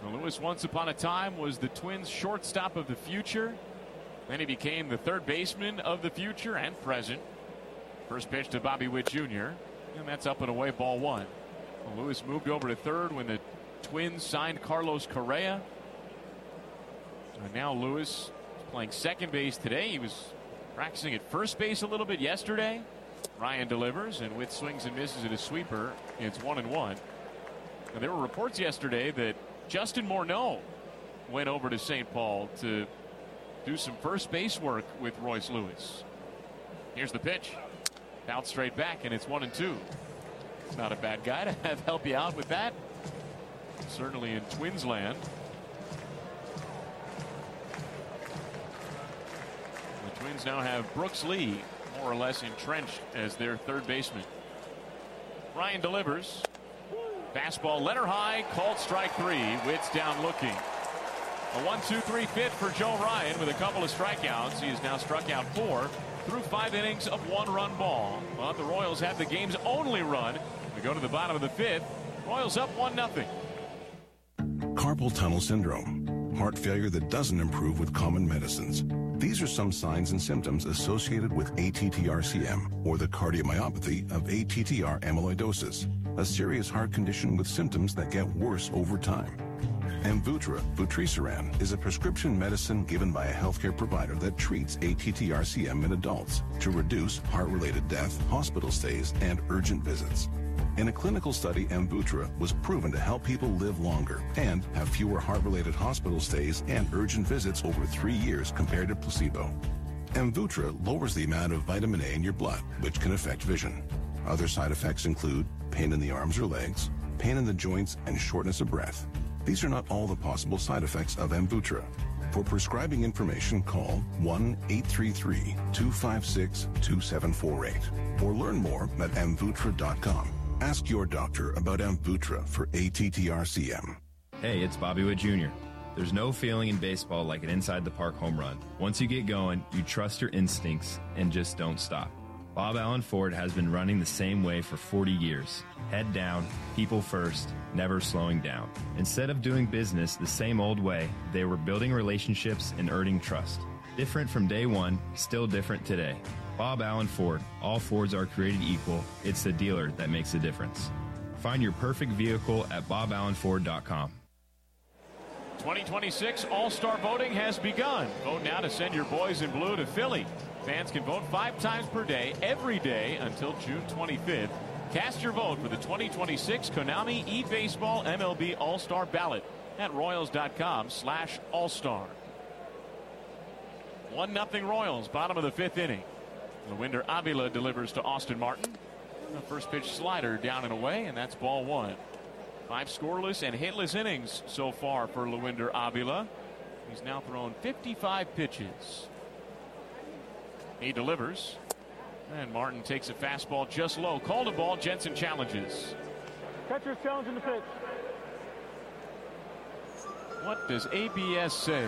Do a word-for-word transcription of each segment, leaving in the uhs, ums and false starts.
Well, Lewis, once upon a time, was the Twins' shortstop of the future. Then he became the third baseman of the future and present. First pitch to Bobby Witt Junior And that's up and away, ball one. Well, Lewis moved over to third when the Twins signed Carlos Correa. And now Lewis is playing second base today. He was practicing at first base a little bit yesterday. Ryan delivers, and Witt swings and misses at a sweeper. It's one and one. And there were reports yesterday that Justin Morneau went over to Saint Paul to do some first base work with Royce Lewis. Here's the pitch. Out straight back, and it's one and two. It's not a bad guy to have help you out with that. Certainly in Twins land. The Twins now have Brooks Lee more or less entrenched as their third baseman. Ryan delivers. Fastball letter high, called strike three. Witt's down looking. A one two three fit for Joe Ryan with a couple of strikeouts. He has now struck out four through five innings of one-run ball. But the Royals have the game's only run. We go to the bottom of the fifth. Royals up one nothing. Carpal tunnel syndrome, heart failure that doesn't improve with common medicines. These are some signs and symptoms associated with A T T R C M, or the cardiomyopathy of A T T R amyloidosis, a serious heart condition with symptoms that get worse over time. Amvuttra, vutrisiran, is a prescription medicine given by a healthcare provider that treats A T T R C M in adults to reduce heart-related death, hospital stays, and urgent visits. In a clinical study, Amvuttra was proven to help people live longer and have fewer heart-related hospital stays and urgent visits over three years compared to placebo. Amvuttra lowers the amount of vitamin A in your blood, which can affect vision. Other side effects include pain in the arms or legs, pain in the joints, and shortness of breath. These are not all the possible side effects of Amvuttra. For prescribing information, call one eight three three, two five six, two seven four eight or learn more at amvuttra dot com. Ask your doctor about Amvuttra for A T T R C M. Hey, it's Bobby Witt Junior There's no feeling in baseball like an inside-the-park home run. Once you get going, you trust your instincts and just don't stop. Bob Allen Ford has been running the same way for forty years. Head down, people first, never slowing down. Instead of doing business the same old way, they were building relationships and earning trust. Different from day one, still different today. Bob Allen Ford. All Fords are created equal. It's the dealer that makes a difference. Find your perfect vehicle at bob allen ford dot com. twenty twenty-six All-Star voting has begun. Vote now to send your boys in blue to Philly. Fans can vote five times per day, every day until June twenty-fifth. Cast your vote for the twenty twenty-six Konami eBaseball M L B All-Star ballot at royals dot com slash all-star. one nothing Royals, bottom of the fifth inning. Lewinder Avila delivers to Austin Martin. The first pitch slider down and away, and that's ball one. Five scoreless and hitless innings so far for Lewinder Avila. He's now thrown fifty-five pitches. He delivers. And Martin takes a fastball just low. Called a ball. Jensen challenges. Catcher's challenging the pitch. What does A B S say?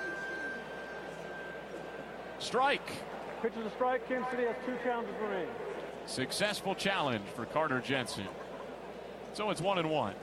Strike. Pitch is a strike. Kansas City has two challenges remaining. Successful challenge for Carter Jensen. So it's one and one.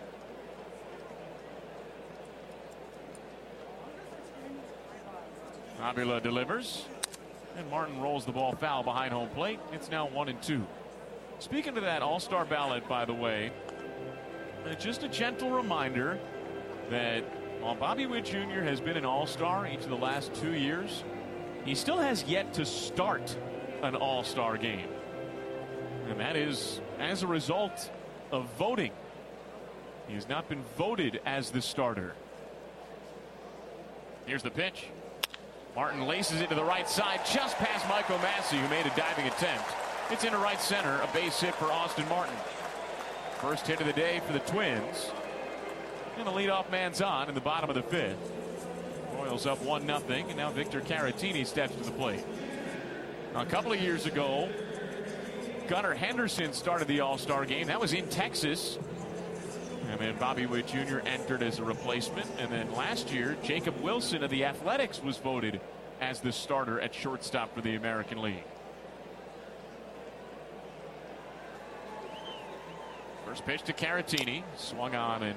Avila delivers. And Martin rolls the ball foul behind home plate. It's now one and two. Speaking to that All-Star ballot, by the way, uh, just a gentle reminder that while Bobby Witt Junior has been an All-Star each of the last two years, he still has yet to start an All-Star game. And that is as a result of voting. He has not been voted as the starter. Here's the pitch. Martin laces it to the right side, just past Michael Massey, who made a diving attempt. It's into right center, a base hit for Austin Martin. First hit of the day for the Twins. And the leadoff man's on in the bottom of the fifth. Royals up one nothing, and now Victor Caratini steps to the plate. Now, a couple of years ago, Gunnar Henderson started the All-Star game. That was in Texas. And then Bobby Witt Junior entered as a replacement. And then last year, Jacob Wilson of the Athletics was voted as the starter at shortstop for the American League. First pitch to Caratini. Swung on and